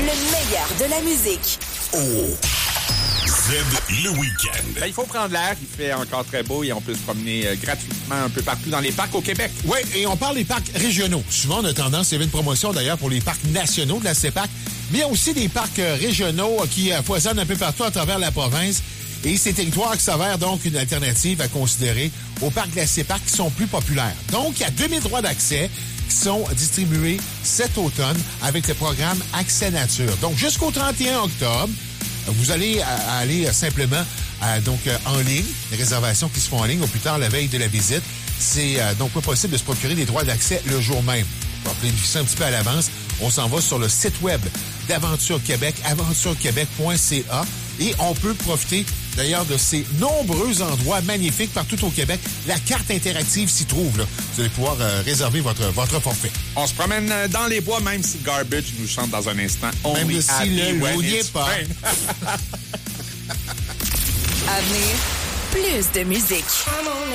Le meilleur de la musique. Z le week-end. Ben, il faut prendre l'air, il fait encore très beau et on peut se promener gratuitement un peu partout dans les parcs au Québec. Oui, et on parle des parcs régionaux. Souvent, on a tendance, il y avait une promotion d'ailleurs pour les parcs nationaux de la CEPAC, mais il y a aussi des parcs régionaux qui foisonnent un peu partout à travers la province. Et ces territoires qui s'avèrent donc une alternative à considérer aux parcs de la CEPAC qui sont plus populaires. Donc, il y a 2000 droits d'accès qui sont distribués cet automne avec le programme Accès Nature. Donc, jusqu'au 31 octobre, vous allez aller simplement en ligne, les réservations qui se font en ligne au plus tard la veille de la visite. C'est donc pas possible de se procurer des droits d'accès le jour même. Pour planifier un petit peu à l'avance, on s'en va sur le site web d'Aventure Québec, aventurequebec.ca, et on peut profiter d'ailleurs de ces nombreux endroits magnifiques partout au Québec. La carte interactive s'y trouve, là. Vous allez pouvoir réserver votre forfait. On se promène dans les bois, même si Garbage nous chante dans un instant. Même si le loup n'y est pas. À venir, plus de musique.